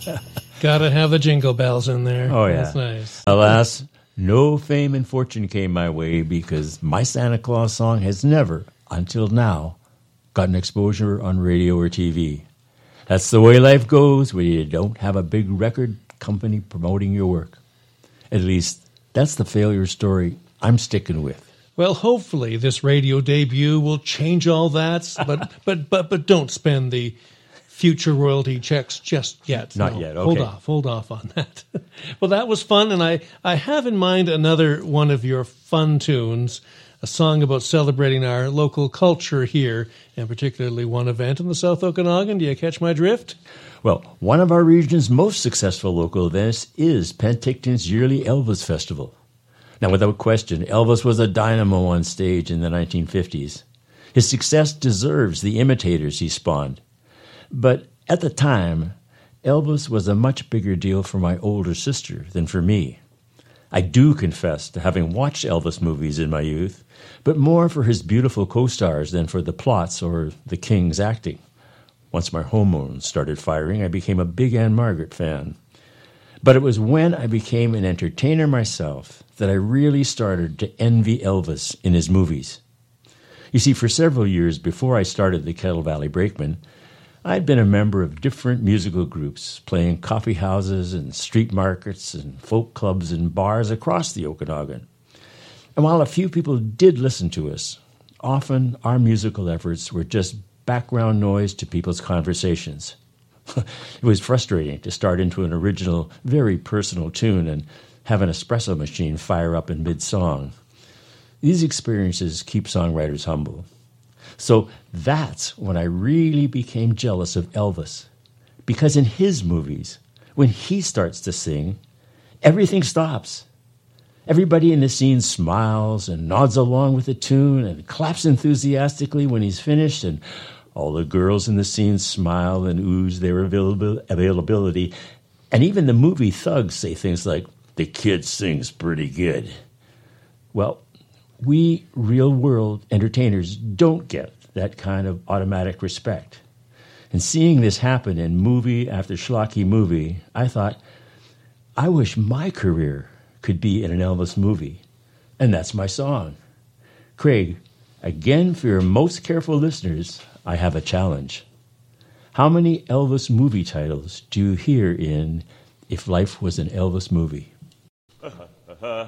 Gotta have the jingle bells in there. Oh, yeah. That's nice. Alas, no fame and fortune came my way because my Santa Claus song has never, until now, gotten exposure on radio or TV. That's the way life goes when you don't have a big record company promoting your work. At least, that's the failure story I'm sticking with. Well, hopefully this radio debut will change all that, but don't spend the future royalty checks just yet. Not yet, okay. Hold off on that. Well, that was fun, and I have in mind another one of your fun tunes, a song about celebrating our local culture here, and particularly one event in the South Okanagan. Do you catch my drift? Well, one of our region's most successful local events is Penticton's yearly Elvis Festival. Now, without question, Elvis was a dynamo on stage in the 1950s. His success deserves the imitators he spawned. But at the time, Elvis was a much bigger deal for my older sister than for me. I do confess to having watched Elvis movies in my youth, but more for his beautiful co-stars than for the plots or the King's acting. Once my hormones started firing, I became a big Anne Margaret fan. But it was when I became an entertainer myself that I really started to envy Elvis in his movies. You see, for several years before I started the Kettle Valley Brakemen, I'd been a member of different musical groups, playing coffee houses and street markets and folk clubs and bars across the Okanagan. And while a few people did listen to us, often our musical efforts were just background noise to people's conversations. It was frustrating to start into an original, very personal tune and have an espresso machine fire up in mid-song. These experiences keep songwriters humble. So that's when I really became jealous of Elvis. Because in his movies, when he starts to sing, everything stops. Everybody in the scene smiles and nods along with the tune and claps enthusiastically when he's finished, and all the girls in the scene smile and ooze their availability. And even the movie thugs say things like, "The kid sings pretty good." Well, we real-world entertainers don't get that kind of automatic respect. And seeing this happen in movie after schlocky movie, I thought, I wish my career could be in an Elvis movie. And that's my song. Craig, again, for your most careful listeners, I have a challenge. How many Elvis movie titles do you hear in If Life Was an Elvis Movie?